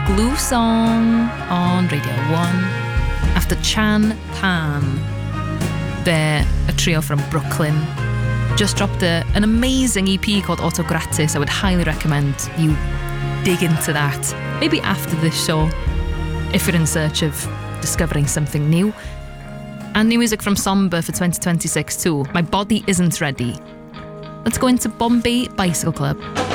Glue Song on Radio 1 after Chan Pan. They're a trio from Brooklyn. Just dropped an amazing EP called Auto Gratis. I would highly recommend you dig into that. Maybe after this show, if you're in search of discovering something new. And new music from Somber for 2026 too. My Body Isn't Ready. Let's go into Bombay Bicycle Club.